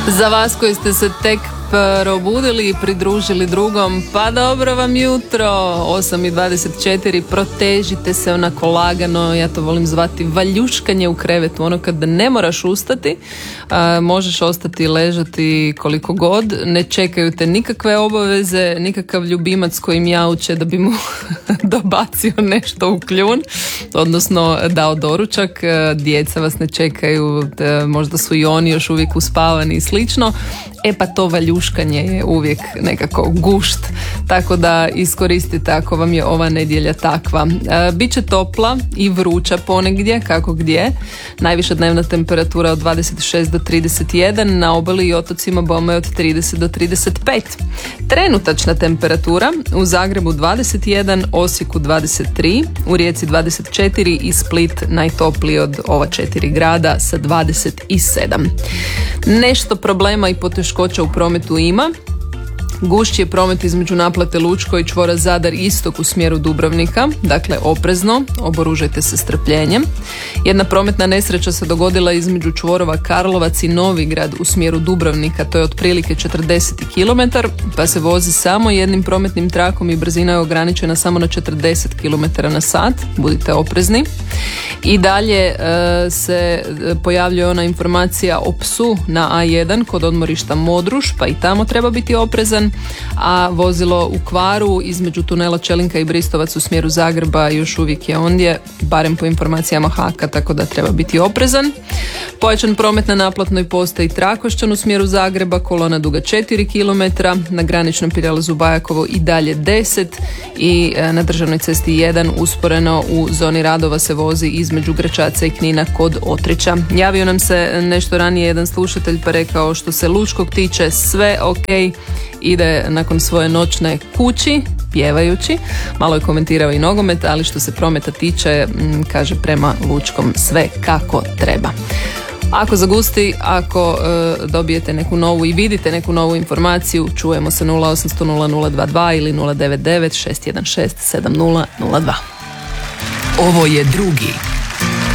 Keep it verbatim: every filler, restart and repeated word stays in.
Za vas koji ste se tek probudili i pridružili drugom, pa dobro vam jutro, osam i dvadeset četiri, protežite se onako lagano, ja to volim zvati valjuškanje u krevetu, ono kad ne moraš ustati, a, možeš ostati ležati koliko god, ne čekaju te nikakve obaveze, nikakav ljubimac koji mjauče da bi mu dobacio nešto u kljun, odnosno dao doručak, djeca vas ne čekaju, možda su i oni još uvijek uspavani i slično. E pa to valjuškanje je uvijek nekako gušt, tako da iskoristite ako vam je ova nedjelja takva. E, Biće topla i vruća ponegdje, kako gdje. Najviša dnevna temperatura od dvadeset šest do trideset jedan, na obali i otocima bome od trideset do trideset pet. Trenutačna temperatura u Zagrebu dvadeset jedan, Osijeku dvadeset tri, u Rijeci dvadeset četiri i Split najtopliji od ova četiri grada sa dvadeset sedam. Nešto problema i poteškoća u prometu ima. Gušći je promet između naplate Lučko i čvora Zadar istok u smjeru Dubrovnika, dakle oprezno, oboružajte se strpljenjem. Jedna prometna nesreća se dogodila između čvorova Karlovac i Novigrad u smjeru Dubrovnika, to je otprilike četrdeset kilometara, pa se vozi samo jednim prometnim trakom i brzina je ograničena samo na četrdeset kilometara na sat, budite oprezni. I dalje e, se pojavljuje ona informacija o psu na A jedan kod odmorišta Modruš, pa i tamo treba biti oprezan, a vozilo u kvaru između tunela Čelinka i Bristovac u smjeru Zagreba još uvijek je ondje, barem po informacijama Haka, tako da treba biti oprezan. Pojačan promet na naplatnoj postaji Trakošćan u smjeru Zagreba, kolona duga četiri kilometra, na graničnom prijelazu Bajakovo i dalje deset i na državnoj cesti jedan usporeno u zoni radova se vozi između Gračaca i Knina kod Otrića. Javio nam se nešto ranije jedan slušatelj pa rekao što se Lučkog tiče sve ok, ide nakon svoje noćne kući pjevajući, malo je komentirao i nogomet, ali što se prometa tiče kaže prema Lučkom sve kako treba. Ako zagusti, ako e, dobijete neku novu i vidite neku novu informaciju, čujemo se nula osam sto nula nula dva dva ili nula devet devet šest jedan šest sedam nula nula dva. Ovo je drugi